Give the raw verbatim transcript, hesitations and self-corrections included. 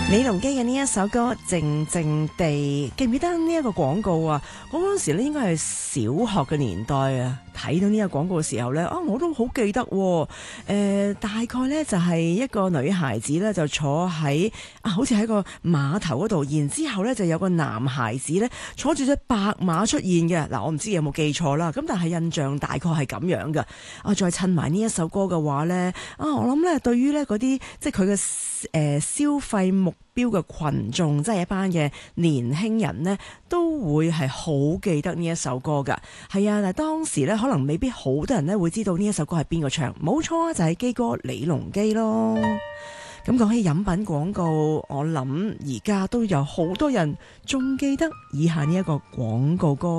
李龍基嘅呢一首歌《靜靜地》，記唔記得呢一個廣告啊？我嗰陣時咧應該係小學嘅年代啊，睇到呢個廣告嘅時候呢，啊我都好記得、啊。誒、呃，大概呢就係一個女孩子呢，就坐喺啊，好似喺個碼頭嗰度，然之後呢就有個男孩子呢坐住隻白馬出現嘅。嗱，我唔知有冇記錯啦，咁但係印象大概係咁樣嘅。啊，再襯埋呢一首歌嘅話呢，啊，我諗呢對於呢嗰啲即係佢嘅誒消費目標嘅群眾，即係一班嘅年輕人呢，都會係好記得呢一首歌噶。係啊，但係當時呢，可能未必好多人呢會知道呢一首歌係邊個唱。冇錯啊，就係基哥李龍基咯。咁講起飲品廣告，我諗而家都有好多人仲記得以下呢一個廣告歌。